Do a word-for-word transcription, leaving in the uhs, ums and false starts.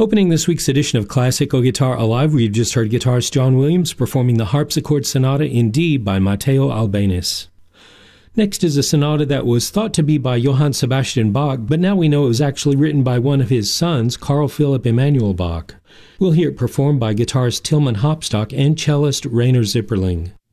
Opening this week's edition of Classical Guitar Alive, we've just heard guitarist John Williams performing the Harpsichord Sonata in D by Matteo Albéniz. Next is a sonata that was thought to be by Johann Sebastian Bach, but now we know it was actually written by one of his sons, Carl Philipp Emanuel Bach. We'll hear it performed by guitarist Tilman Hopstock and cellist Rainer Zipperling.